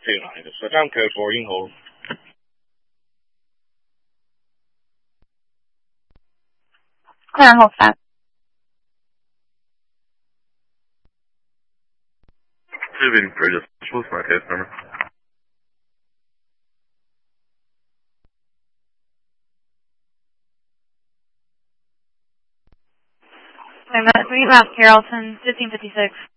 United. Set down code 4, you can hold. Clear and hold fast. Receiving Bridges. What's my case number? Wait a minute. Sweet Mount Carrollton, 1556.